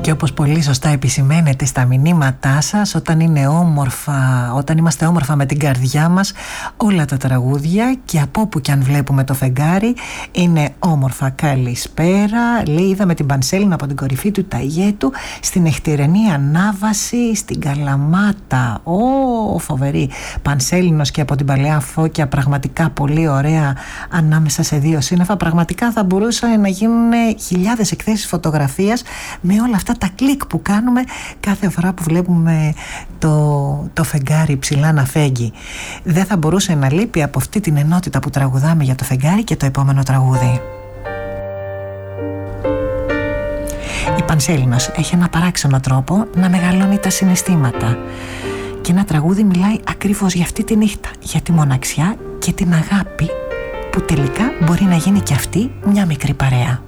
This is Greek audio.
Και όπως πολύ σωστά επισημαίνετε στα μηνύματά σας, όταν είμαστε όμορφα με την καρδιά μας, όλα τα τραγούδια και από όπου και αν βλέπουμε το φεγγάρι είναι όμορφα. Καλησπέρα, λέει, είδαμε την Πανσέλινο από την κορυφή του Ταγέτου στην εχτηρενή ανάβαση στην Καλαμάτα. Φοβερή Πανσέλινος και από την Παλαιά Φώκια, πραγματικά πολύ ωραία ανάμεσα σε δύο σύννεφα. Πραγματικά θα μπορούσαν να γίνουν χιλιάδες εκθέσεις φωτογραφίας με όλα αυτά τα κλικ που κάνουμε κάθε φορά που βλέπουμε το φεγγάρι ψηλά να φέγγει. Δεν θα μπορούσε να λείπει από αυτή την ενότητα που τραγουδάμε για το φεγγάρι και το επόμενο τραγούδι. Η Πανσέλινος έχει ένα παράξενο τρόπο να μεγαλώνει τα συναισθήματα. Και ένα τραγούδι μιλάει ακριβώς για αυτή τη νύχτα, για τη μοναξιά και την αγάπη που τελικά μπορεί να γίνει και αυτή μια μικρή παρέα.